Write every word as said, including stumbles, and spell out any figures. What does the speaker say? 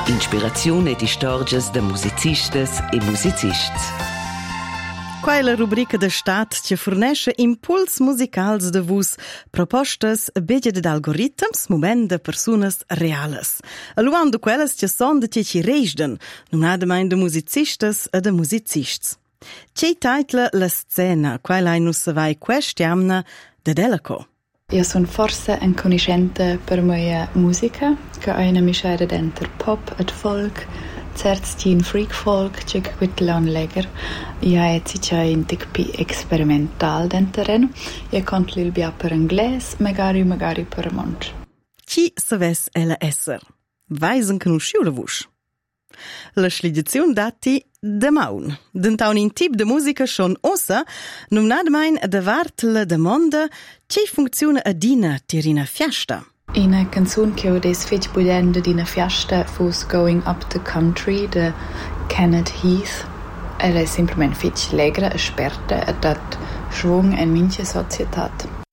Inspirazione ed istorgias da musicistas e musicists. Qua è la rubrica de stat che fornesce impuls musicals de vus, propostas begia de algoritms, moment de personas reales. A luan de quelles che son de che ci reisden, numnadamein de musicistas e de musicists. Che titla la scena, qua lai nus savai questiamna de Delaco. Io sono forse un conoscente per mia musica, che è una miscela dentro pop e folk, certi freak folk, che quitlan leger. Io è ciò un tic pi experimental dentro reno. Io conto il bia per inglese, magari magari per monch. Chi saves ella esser? Weisen conosciu la vusch. La slidizione dati de maun. Dentaun in tip de musica schon ossa, num nadmein davart la domanda che funziona adina tirina fiasta. Una canzone che ho des fetch budende di una fiasta fus Going Up the Country de Kenneth Heath. Ella è semplicemente fetch legra, esperta e dat schwung in minche societat.